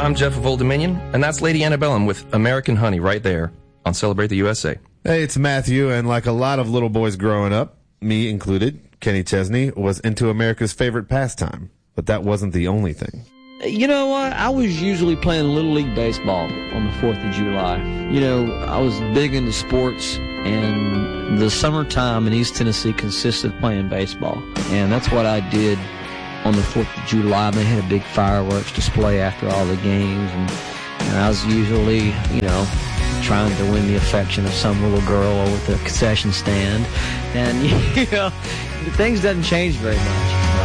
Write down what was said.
I'm Jeff of Old Dominion, and that's Lady Antebellum with American Honey right there on Celebrate the USA. Hey, it's Matthew, and like a lot of little boys growing up, me included, Kenny Chesney was into America's favorite pastime. But that wasn't the only thing. You know what? I was usually playing Little League Baseball on the 4th of July. You know, I was big into sports, and the summertime in East Tennessee consisted of playing baseball. And that's what I did on the 4th of July. They had a big fireworks display after all the games, and I was usually, you know, trying to win the affection of some little girl over at the concession stand. And, you know, things doesn't change very much.